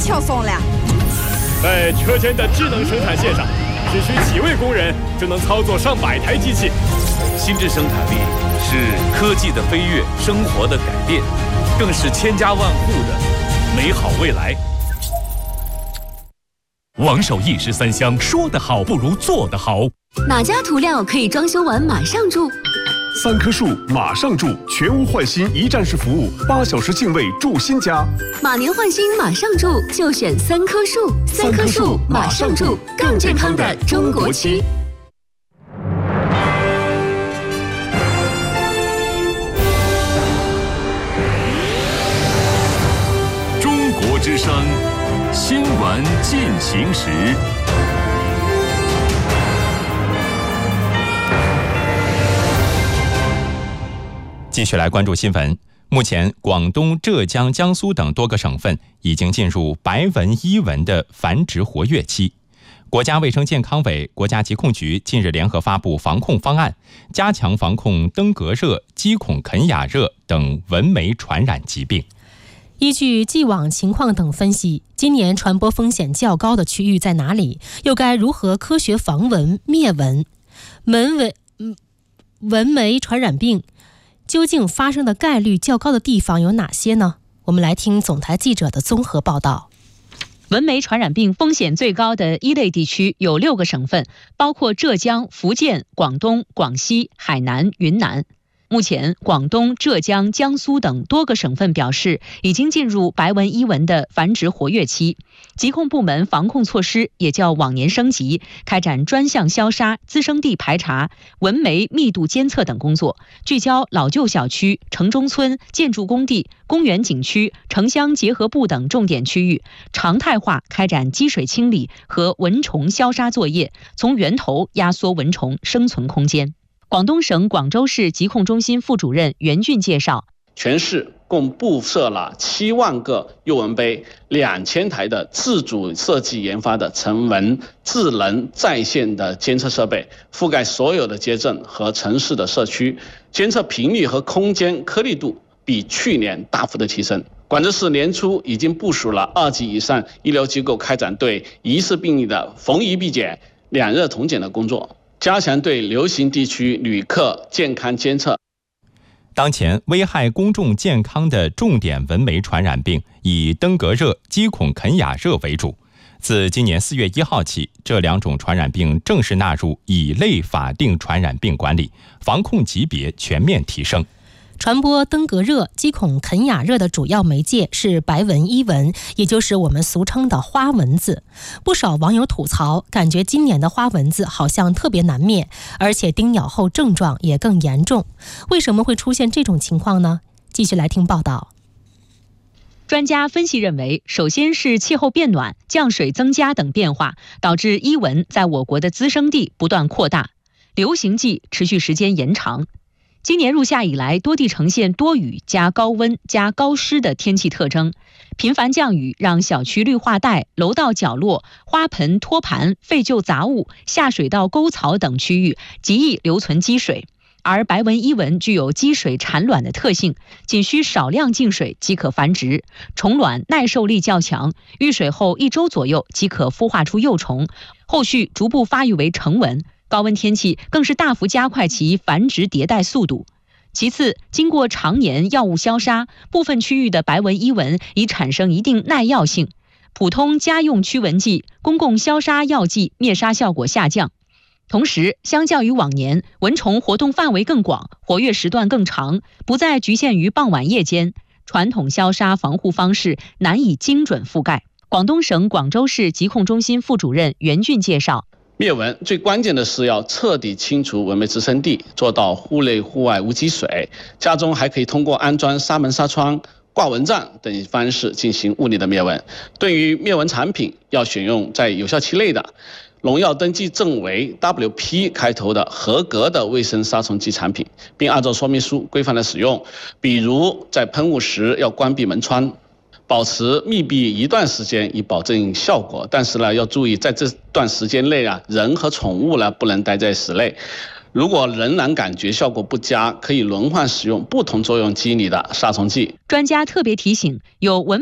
轻松了。 在车间的智能生产线上，只需几位工人就能操作上百台机器。 心智生产力是科技的飞跃，生活的改变，更是千家万户的美好未来。 王守义13香，说得好不如做得好。 哪家涂料可以装修完马上住 ？3棵树马上住，全屋换新一站式服务，8小时净位住新家。 马年换新马上住，就选3棵树。3棵树马上住，更健康的中国区。 中国之声，新闻进行时。 继续来关注新闻。目前，广东、浙江、江苏等多个省份已经进入白纹伊蚊的繁殖活跃期。国家卫生健康委、国家疾控局近日联合发布防控方案，加强防控登革热、鸡孔肯雅热等蚊媒传染疾病。 依据既往情况等分析，今年传播风险较高的区域在哪里？又该如何科学防蚊灭蚊？蚊媒传染病究竟发生的概率较高的地方有哪些呢？我们来听总台记者的综合报道。 蚊媒传染病风险最高的一类地区有6个省份，包括浙江、福建、广东、广西、海南、云南。目前，广东、浙江、江苏等多个省份表示已经进入白纹伊蚊的繁殖活跃期，疾控部门防控措施也较往年升级，开展专项消杀、滋生地排查、蚊媒密度监测等工作，聚焦老旧小区、城中村、建筑工地、公园景区、城乡结合部等重点区域，常态化开展积水清理和蚊虫消杀作业，从源头压缩蚊虫生存空间。广东省广州市疾控中心副主任袁俊介绍， 全市共布设了7万个诱蚊杯，2000台的自主设计研发的成蚊智能在线的监测设备，覆盖所有的街镇和城市的社区，监测频率和空间颗粒度比去年大幅的提升。广州市年初已经部署了2级以上医疗机构开展对疑似病例的逢疑必检、2热同检的工作，加强对流行地区旅客健康监测。 当前危害公众健康的重点蚊媒传染病以登革热、鸡孔肯雅热为主。自今年4月1号起，这2种传染病正式纳入乙类法定传染病管理，防控级别全面提升。 传播登革热、鸡孔肯雅热的主要媒介是白纹伊蚊，也就是我们俗称的花蚊子。不少网友吐槽，感觉今年的花蚊子好像特别难灭，而且叮咬后症状也更严重。为什么会出现这种情况呢？继续来听报道。 专家分析认为，首先是气候变暖、降水增加等变化，导致伊蚊在我国的滋生地不断扩大，流行季持续时间延长。今年入夏以来，多地呈现多雨加高温加高湿的天气特征。频繁降雨让小区绿化带、楼道角落、花盆、托盘、废旧杂物、下水道沟槽等区域极易留存积水。而白纹伊蚊具有积水产卵的特性，仅需少量进水即可繁殖，虫卵耐受力较强，遇水后1周左右即可孵化出幼虫，后续逐步发育为成蚊。高温天气更是大幅加快其繁殖迭代速度。其次，经过常年药物消杀，部分区域的白纹伊蚊已产生一定耐药性，普通家用驱蚊剂、公共消杀药剂灭杀效果下降。同时，相较于往年，蚊虫活动范围更广，活跃时段更长，不再局限于傍晚夜间，传统消杀防护方式难以精准覆盖。广东省广州市疾控中心副主任袁俊介绍， 灭蚊最关键的是要彻底清除蚊媒滋生地，做到户内户外无积水。家中还可以通过安装纱门纱窗、挂蚊帐等方式进行物理的灭蚊。对于灭蚊产品，要选用在有效期内的农药登记证为 WP 开头的合格的卫生杀虫剂产品，并按照说明书规范的使用。比如在喷雾时要关闭门窗，保持密闭一段时间以保证效果。但是呢，要注意在这段时间内啊，人和宠物呢不能待在室内。如果仍然感觉效果不佳，可以轮换使用不同作用机理的杀虫剂。 专家特别提醒，有蚊